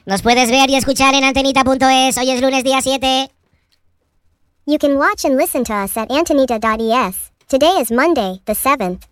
Nos puedes ver y escuchar en antenita.es. Hoy es lunes día 7. You can watch and listen to us at antenita.es. Today is Monday, the 7th.